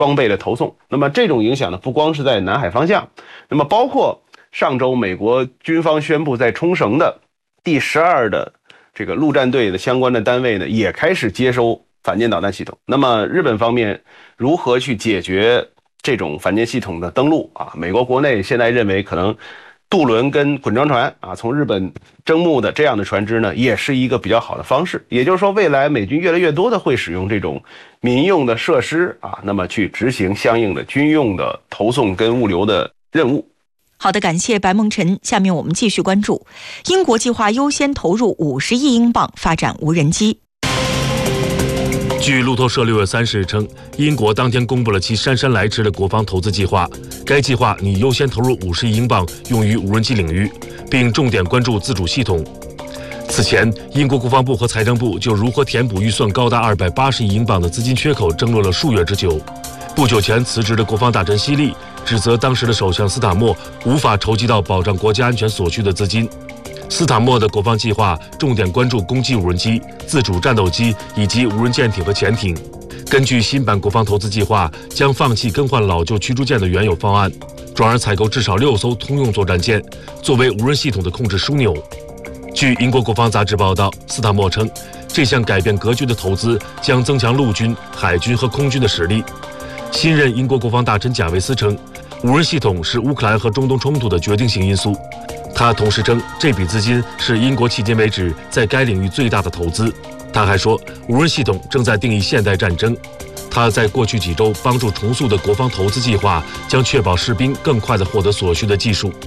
装备的投送。那么这种影响呢，不光是在南海方向，那么包括上周美国军方宣布在冲绳的第12的这个陆战队的相关的单位呢，也开始接收反舰导弹系统。那么日本方面如何去解决这种反舰系统的登陆啊？美国国内现在认为可能渡轮跟滚装船啊，从日本征募的这样的船只呢，也是一个比较好的方式。也就是说，未来美军越来越多的会使用这种民用的设施啊，那么去执行相应的军用的投送跟物流的任务。 好的，感谢白梦辰。下面我们继续关注，英国计划优先投入50亿英镑发展无人机。 据路透社6月30日称，英国当天公布了其姗姗来迟的国防投资计划。该计划拟优先投入50亿英镑用于无人机领域，并重点关注自主系统。此前，英国国防部和财政部就如何填补预算高达280亿英镑的资金缺口争论了数月之久。不久前辞职的国防大臣希利指责当时的首相斯塔默无法筹集到保障国家安全所需的资金。斯塔默的国防计划重点关注攻击无人机、自主战斗机以及无人舰艇和潜艇。根据新版国防投资计划，将放弃更换老旧驱逐舰的原有方案，转而采购至少6艘通用作战舰，作为无人系统的控制枢纽。据英国国防杂志报道，斯塔默称，这项改变格局的投资将增强陆军、海军和空军的实力。新任英国国防大臣贾维斯称，无人系统是乌克兰和中东冲突的决定性因素。他同时称，这笔资金是英国迄今为止在该领域最大的投资。他还说，无人系统正在定义现代战争。他在过去几周帮助重塑的国防投资计划，将确保士兵更快地获得所需的技术。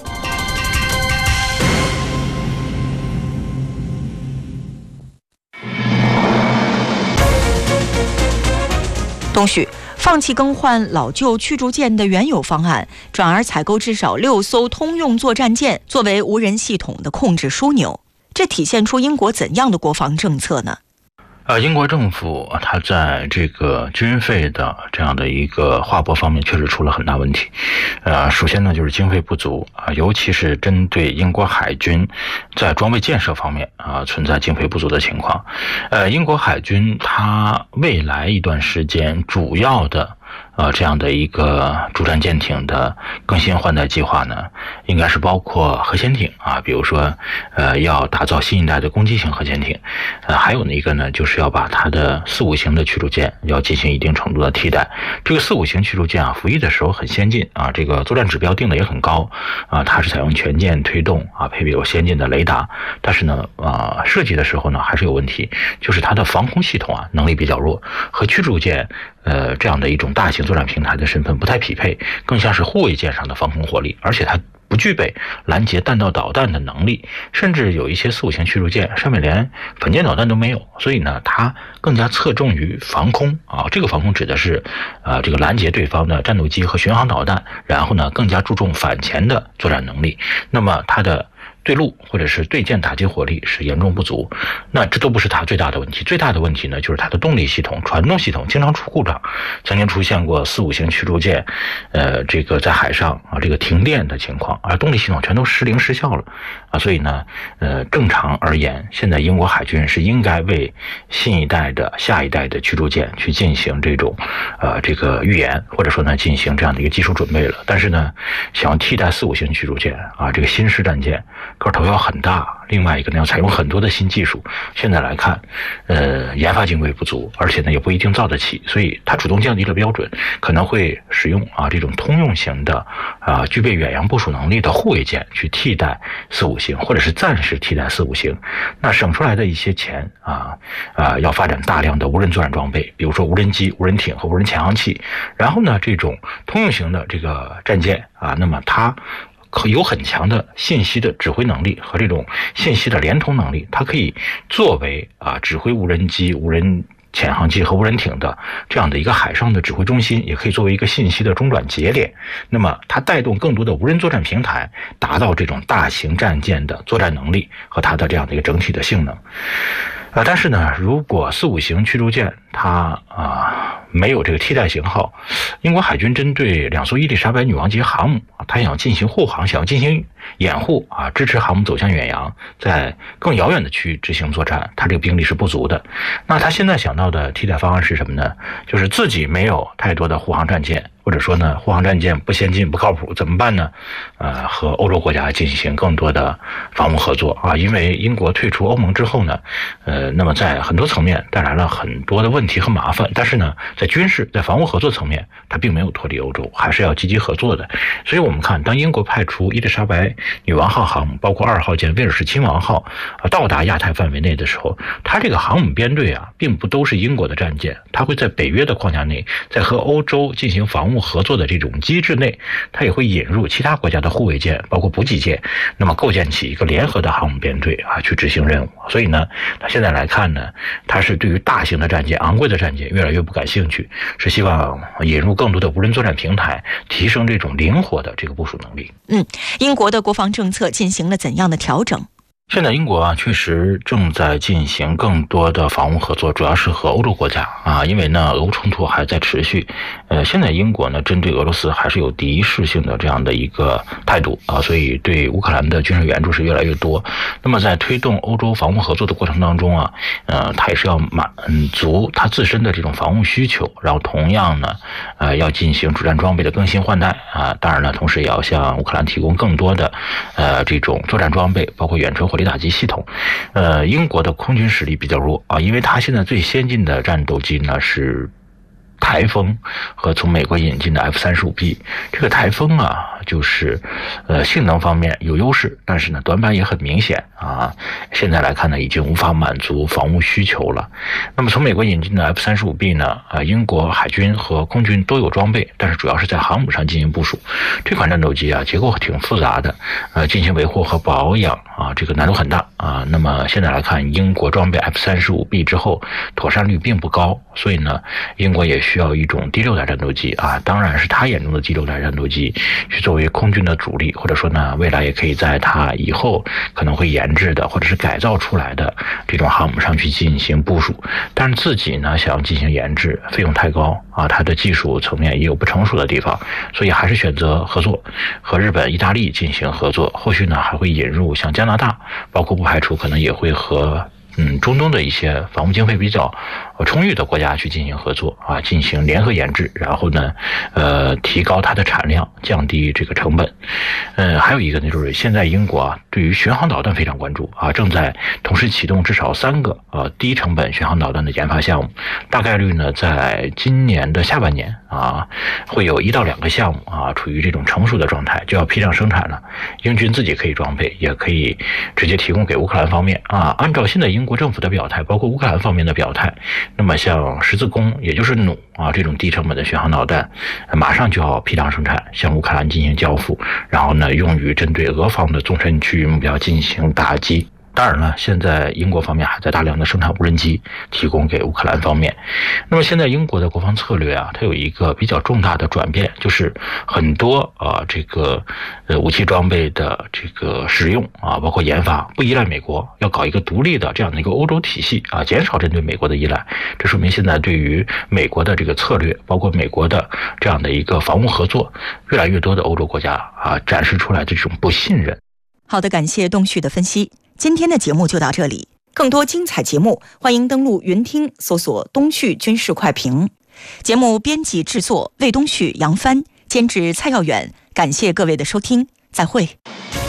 东旭，放弃更换老旧驱逐舰的原有方案，转而采购至少6艘通用作战舰，作为无人系统的控制枢纽。这体现出英国怎样的国防政策呢？ 英国政府它在这个军费的这样的一个划拨方面确实出了很大问题。首先呢就是经费不足啊，尤其是针对英国海军在装备建设方面存在经费不足的情况。英国海军它未来一段时间主要的这样的一个主战舰艇的更新换代计划呢，应该是包括核潜艇啊，比如说要打造新一代的攻击型核潜艇，还有一个呢就是要把它的4-5型的驱逐舰要进行一定程度的替代。这个4-5型驱逐舰服役的时候很先进啊，这个作战指标定的也很高啊，它是采用全舰推动啊，配备有先进的雷达，但是呢设计的时候呢还是有问题，就是它的防空系统能力比较弱，和驱逐舰这样的一种大型作战平台的身份不太匹配，更像是护卫舰上的防空火力，而且它不具备拦截弹道导弹的能力，甚至有一些4-5型驱逐舰上面连反舰导弹都没有，所以呢它更加侧重于防空啊。这个防空指的是这个拦截对方的战斗机和巡航导弹，然后呢更加注重反潜的作战能力。那么它的对陆或者是对舰打击火力是严重不足，那这都不是它最大的问题。最大的问题呢，就是它的动力系统、传动系统经常出故障，曾经出现过4-5型驱逐舰，这个在海上这个停电的情况，而动力系统全都失灵失效了啊。所以呢，正常而言，现在英国海军是应该为新一代的、下一代的驱逐舰去进行这种这个预研，或者说呢进行这样的一个技术准备了。但是呢，想要替代4-5型驱逐舰这个新式战舰个头要很大，另外一个呢要采用很多的新技术，现在来看研发经费不足，而且呢也不一定造得起，所以它主动降低了标准，可能会使用这种通用型的具备远洋部署能力的护卫舰去替代4-5型，或者是暂时替代4-5型。那省出来的一些钱要发展大量的无人作战装备，比如说无人机、无人艇和无人潜航器，然后呢这种通用型的这个战舰那么它有很强的信息的指挥能力和这种信息的连通能力，它可以作为指挥无人机、无人潜航机和无人艇的这样的一个海上的指挥中心，也可以作为一个信息的中转节点。那么它带动更多的无人作战平台，达到这种大型战舰的作战能力和它的这样的一个整体的性能。 但是呢，如果4、5型驱逐舰它没有这个替代型号，英国海军针对2艘伊丽莎白女王级航母，它想进行护航，想要进行掩护支持航母走向远洋，在更遥远的区域执行作战，它这个兵力是不足的。那他现在想到的替代方案是什么呢？就是自己没有太多的护航战舰，或者说呢，护航战舰不先进不靠谱，怎么办呢？和欧洲国家进行更多的防务合作因为英国退出欧盟之后呢，那么在很多层面带来了很多的问题和麻烦，但是呢，在军事在防务合作层面，它并没有脱离欧洲，还是要积极合作的。所以我们看，当英国派出伊丽莎白女王号航母，包括2号舰威尔士亲王号到达亚太范围内的时候，它这个航母编队并不都是英国的战舰，它会在北约的框架内，在和欧洲进行防务合作的这种机制内，它也会引入其他国家的护卫舰，包括补给舰，那么构建起一个联合的航母编队去执行任务。所以呢，它现在来看呢，它是对于大型的战舰、昂贵的战舰越来越不感兴趣，是希望引入更多的无人作战平台，提升这种灵活的这个部署能力。 英国的国防政策进行了怎样的调整？ 现在英国确实正在进行更多的防务合作，主要是和欧洲国家因为呢俄乌冲突还在持续，现在英国呢针对俄罗斯还是有敌视性的这样的一个态度所以对乌克兰的军事援助是越来越多。那么在推动欧洲防务合作的过程当中它也是要满足它自身的这种防务需求，然后同样呢要进行主战装备的更新换代当然了，同时也要向乌克兰提供更多的这种作战装备，包括远程火力打击系统。英国的空军实力比较弱因为它现在最先进的战斗机呢是台风和从美国引进的 F-35B。 这个台风就是性能方面有优势，但是呢短板也很明显现在来看呢已经无法满足防务需求了。那么从美国引进的 F-35B 呢英国海军和空军都有装备，但是主要是在航母上进行部署。这款战斗机结构挺复杂的进行维护和保养这个难度很大那么现在来看，英国装备 F-35B 之后妥善率并不高，所以呢英国也需要一种第6代战斗机当然是他眼中的第6代战斗机去作为空军的主力，或者说呢未来也可以在他以后可能会研制的或者是改造出来的这种航母上去进行部署。但是自己呢想要进行研制费用太高它的技术层面也有不成熟的地方，所以还是选择合作，和日本、意大利进行合作。后续呢还会引入像加拿大，包括不排除可能也会和中东的一些防务经费比较充裕的国家去进行合作进行联合研制，然后呢提高它的产量，降低这个成本。还有一个呢就是现在英国对于巡航导弹非常关注正在同时启动至少3个低成本巡航导弹的研发项目，大概率呢在今年的下半年会有1到2个项目处于这种成熟的状态，就要批量生产了。英军自己可以装备，也可以直接提供给乌克兰方面按照现在英国政府的表态，包括乌克兰方面的表态，那么像十字弓也就是弩这种低成本的巡航导弹马上就要批量生产，向乌克兰进行交付，然后呢用于针对俄方的纵深区域目标进行打击。当然了，现在英国方面还在大量的生产无人机提供给乌克兰方面。那么现在英国的国防策略它有一个比较重大的转变，就是很多这个武器装备的这个使用包括研发不依赖美国，要搞一个独立的这样的一个欧洲体系减少针对美国的依赖。这说明现在对于美国的这个策略，包括美国的这样的一个防务合作，越来越多的欧洲国家展示出来的这种不信任。 好的，感谢东旭的分析。今天的节目就到这里，更多精彩节目欢迎登录云听搜索东旭军事快评。节目编辑制作魏东旭、杨帆，监制蔡耀远。感谢各位的收听，再会。